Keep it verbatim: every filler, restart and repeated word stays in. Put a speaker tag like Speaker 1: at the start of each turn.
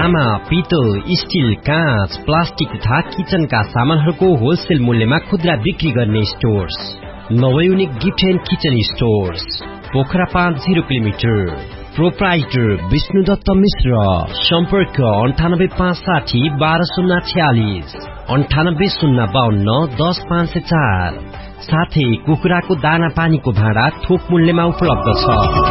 Speaker 1: तामा, पितल, स्टिल, काँच, प्लास्टिक तथा किचनका सामानहरूको होलसेल मूल्यमा खुद्रा बिक्री गर्ने stores नवयुनिक gift and kitchen stores, Pokhara पाँच जिरो किलोमिटर। प्रोप्राइटर विष्णुदत्त मिश्र। सम्पर्क अन्ठानब्बे पाँच साठी बाह्र शून्य छयालिस, अन्ठानब्बे शून्य बाहन्न दस पाँच सय चार। साथै कुखुराको दाना पानीको भाँडा थोक मूल्यमा उपलब्ध छ।